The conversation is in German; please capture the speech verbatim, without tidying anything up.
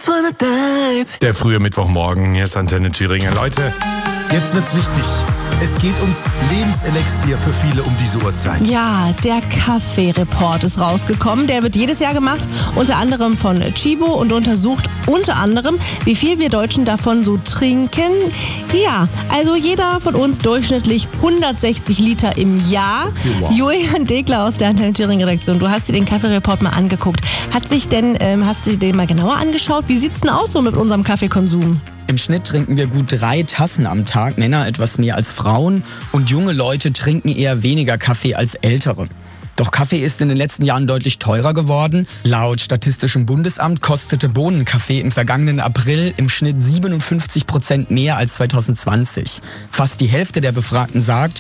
just wanna dive. Der frühe Mittwochmorgen, hier ist Antenne Thüringen. Leute, jetzt wird's wichtig. Es geht ums Lebenselixier für viele um diese Uhrzeit. Ja, der Kaffee-Report ist rausgekommen. Der wird jedes Jahr gemacht, unter anderem von Chibo und untersucht unter anderem, wie viel wir Deutschen davon so trinken. Ja, also jeder von uns durchschnittlich hundertsechzig Liter im Jahr. Wow. Julian Degler aus der Antenne Thüringen Redaktion, du hast dir den Kaffee-Report mal angeguckt. Hat sich denn, ähm, hast du dir den mal genauer angeschaut? Wie sieht's denn aus so mit unserem Kaffeekonsum? Im Schnitt trinken wir gut drei Tassen am Tag, Männer etwas mehr als Frauen, und junge Leute trinken eher weniger Kaffee als ältere. Doch Kaffee ist in den letzten Jahren deutlich teurer geworden. Laut Statistischem Bundesamt kostete Bohnenkaffee im vergangenen April im Schnitt siebenundfünfzig Prozent mehr als zwanzig zwanzig. Fast die Hälfte der Befragten sagt,